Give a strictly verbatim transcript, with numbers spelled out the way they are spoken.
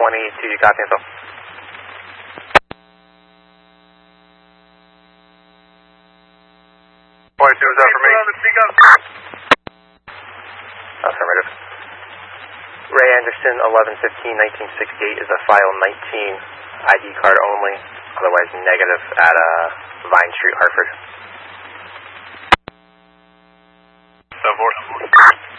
twenty, do you copy info? twenty-two, is that for me? Affirmative. Ray Anderson, eleven fifteen nineteen sixty-eight is a file nineteen, I D card only, otherwise negative at uh, Vine Street, Hartford. seven four.